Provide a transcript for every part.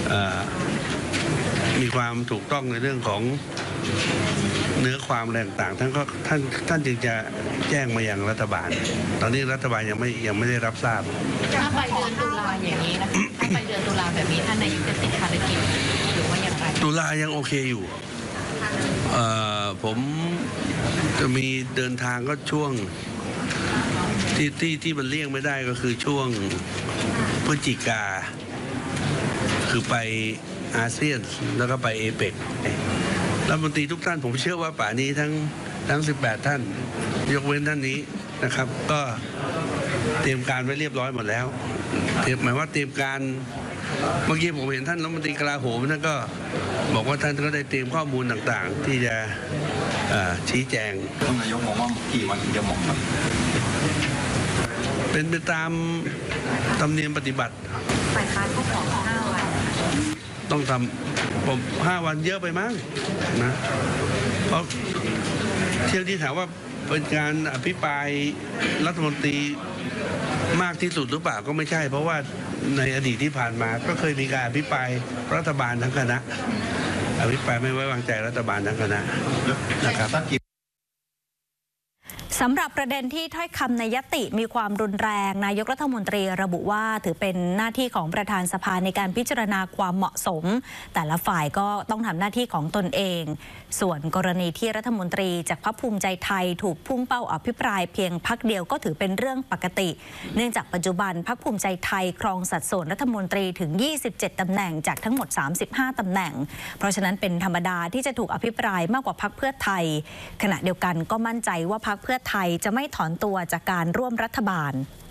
มีความถูกต้องในเรื่องของเนื้อความอะไรต่างๆท่านจึงจะแจ้งมาอย่างรัฐบาลตอนนี้รัฐบาลยังไม่ได้รับทราบถ้าไปเดือนตุลาอย่างนี้นะคะถ้าไปเดือนตุลาแบบนี้ท่านนายกจะติดภารกิจหรือว่าอย่างไรตุลายังโอเคอยู่ผมจะมีเดินทางก็ช่วงที่มันเลี่ยงไม่ได้ก็คือช่วงพฤศจิกาคือไปอาเซียนแล้วก็ไปเอเปกรัฐมนตรีทุกท่านผมเชื่อว่าป่านี้ทั้ง18ท่านยกเว้นท่านนี้นะครับก็เตรียมการไว้เรียบร้อยหมดแล้วหมายว่าเตรียมการเมื่อกี้ผมเห็นท่านรัฐมนตรีกลาโหมท่านก็บอกว่าท่านก็ได้เตรียมข้อมูลต่างๆที่จะชี้แจงท่านนายกมองว่ากี่วันถึงจะเหมาะครับเป็นไปตามธรรมเนียมปฏิบัติฝ่ายค้านเขาขอ5 วันต้องทำผม5 วันเยอะไปมั้งนะเพราะเที่ยวที่ถามว่าเป็นการอภิปรายรัฐมนตรีมากที่สุดหรือเปล่าก็ไม่ใช่เพราะว่าในอดีตที่ผ่านมาก็เคยมีการอภิปรายรัฐบาลทั้งคณะอภิปรายไม่ไว้วางใจรัฐบาลทั้งคณะนะครับสำหรับประเด็นที่ถ้อยคำในยติมีความรุนแรงนายกรัฐมนตรีระบุว่าถือเป็นหน้าที่ของประธานสภาในการพิจารณาความเหมาะสมแต่ละฝ่ายก็ต้องทำหน้าที่ของตนเองส่วนกรณีที่รัฐมนตรีจากพรรคภูมิใจไทยถูกพุ่งเป้าอภิปรายเพียงพรรคเดียวก็ถือเป็นเรื่องปกติเนื่องจากปัจจุบันพรรคภูมิใจไทยครองสัดส่วนรัฐมนตรีถึง27ตำแหน่งจากทั้งหมด35ตำแหน่งเพราะฉะนั้นเป็นธรรมดาที่จะถูกอภิปรายมากกว่าพรรคเพื่อไทยขณะเดียวกันก็มั่นใจว่าพรรคเพื่อไทยจะไม่ถอนตัวจากการร่วมรัฐบาล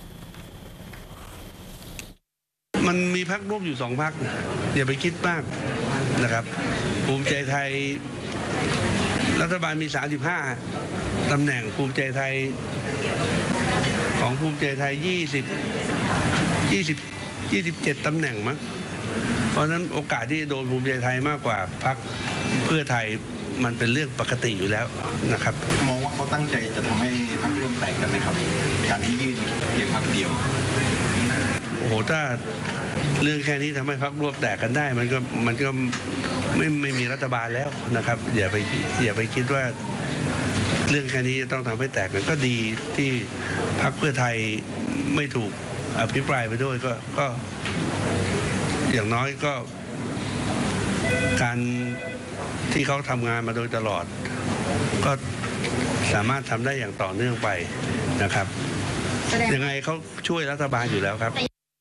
มันมีพรรคร่วมอยู่2 พรรคอย่าไปคิดมากนะครับภูมิใจไทยรัฐบาลมี35ตำแหน่งภูมิใจไทยของภูมิใจไทย27ตำแหน่งมั้งเพราะฉะนั้นโอกาสที่จะโดนภูมิใจไทยมากกว่าพรรคเพื่อไทยมันเป็นเรื่องปกติอยู่แล้วนะครับมองว่าเขาตั้งใจจะทำให้พรรคร่วมแตกกันไหมครับการที่ยื่นเพียงพรรคเดียวโอ้โหถ้าเรื่องแค่นี้ทำให้พรรคร่วมแตกกันได้มันก็ไม่มีรัฐบาลแล้วนะครับอย่าไปคิดว่าเรื่องแค่นี้จะต้องทำให้แตกกันก็ดีที่พรรคเพื่อไทยไม่ถูกอภิปรายไปด้วยก็อย่างน้อยก็การที่เขาทำงานมาโดยตลอดก็สามารถทำได้อย่างต่อเนื่องไปนะครับยังไงเขาช่วยรัฐบาลอยู่แล้วครับ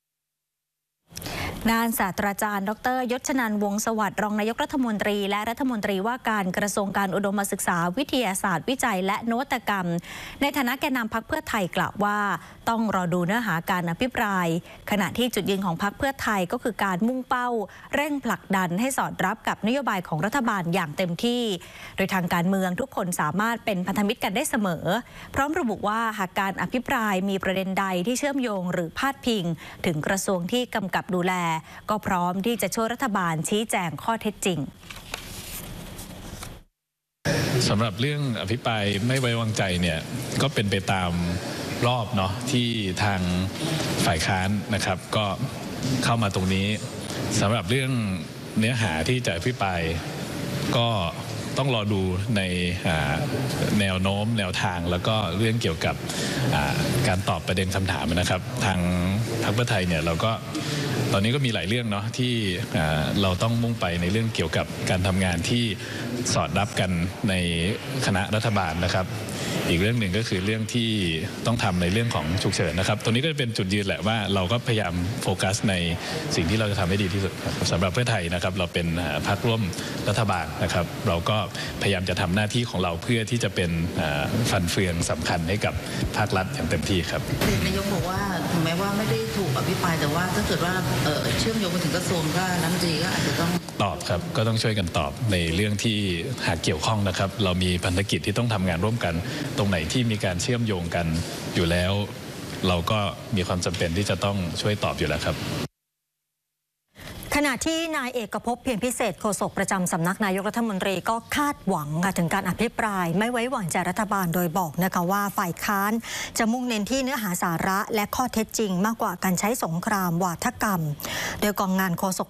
ด้านศาสตราจารย์ดร.ยศชนันท์วงศ์สวัสดิ์รองนายกรัฐมนตรีและรัฐมนตรีว่าการกระทรวงการอุดมศึกษาวิทยาศาสตร์วิจัยและนวัตกรรมในฐานะแกนนำพรรคเพื่อไทยกล่าวว่าต้องรอดูเนื้อหาการอภิปรายขณะที่จุดยืนของพรรคเพื่อไทยก็คือการมุ่งเป้าเร่งผลักดันให้สอดรับกับนโยบายของรัฐบาลอย่างเต็มที่โดยทางการเมืองทุกคนสามารถเป็นพันธมิตรกันได้เสมอพร้อมระบุว่าหากการอภิปรายมีประเด็นใดที่เชื่อมโยงหรือพาดพิงถึงกระทรวงที่กำกับดูแลก็พร้อมที่จะช่วยรัฐบาลชี้แจงข้อเท็จจริงสำหรับเรื่องอภิปรายไม่ไว้วางใจเนี่ยก็เป็นไปตามรอบเนาะที่ทางฝ่ายค้านนะครับก็เข้ามาตรงนี้สำหรับเรื่องเนื้อหาที่จะอภิปรายก็ต้องรอดูในแนวโน้มแนวทางแล้วก็เรื่องเกี่ยวกับการตอบประเด็นคำถามนะครับทางพรรคเพื่อไทยเนี่ยเราก็ตอนนี้ก็มีหลายเรื่องเนาะที่เราต้องมุ่งไปในเรื่องเกี่ยวกับการทำงานที่สอดรับกันในคณะรัฐบาลนะครับอีกเรื่องหนึ่งก็คือเรื่องที่ต้องทำในเรื่องของฉุกเฉินนะครับตรงนี้ก็จะเป็นจุดยืนแหละว่าเราก็พยายามโฟกัสในสิ่งที่เราจะทำให้ดีที่สุดสำหรับเพื่อไทยนะครับเราเป็นพรรคร่วมรัฐบาลนะครับเราก็พยายามจะทำหน้าที่ของเราเพื่อที่จะเป็นฟันเฟืองสำคัญให้กับภาครัฐอย่างเต็มที่ครับนายกบอกว่าถึงแม้ว่าไม่ได้ถูกอภิปรายแต่ว่าถ้าเกิดว่าเชื่อมโยงไปถึงกระทรวงก็รัฐมนตรีก็อาจจะต้องตอบครับก็ต้องช่วยกันตอบในเรื่องที่หากเกี่ยวข้องนะครับเรามีภารกิจที่ต้องทำงานร่วมกันตรงไหนที่มีการเชื่อมโยงกันอยู่แล้วเราก็มีความจำเป็นที่จะต้องช่วยตอบอยู่แล้วครับขณะที่นายเอกภพเพียรพิเศษโฆษกประจำสำนักนายกรัฐมนตรีก็คาดหวังถึงการอภิปรายไม่ไว้วางใจรัฐบาลโดยบอกนะคะว่าฝ่ายค้านจะมุ่งเน้นที่เนื้อหาสาระและข้อเท็จจริงมากกว่าการใช้สงครามวาทกรรมโดยกองงานโฆษก